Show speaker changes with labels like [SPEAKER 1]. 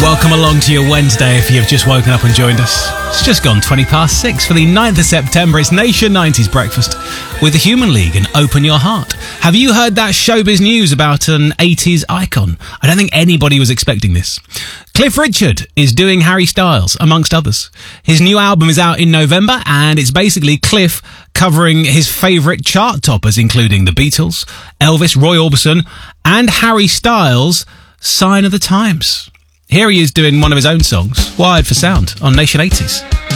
[SPEAKER 1] Welcome along to your Wednesday if you've just woken up and joined us. It's just gone 6:20 for the 9th of September. It's Nation 90s Breakfast with the Human League and Open Your Heart. Have you heard that showbiz news about an 80s icon? I don't think anybody was expecting this. Cliff Richard is doing Harry Styles, amongst others. His new album is out in November, and it's basically Cliff covering his favourite chart toppers, including the Beatles, Elvis, Roy Orbison, and Harry Styles' Sign of the Times. Here he is doing one of his own songs, Wired for Sound, on Nation 80s.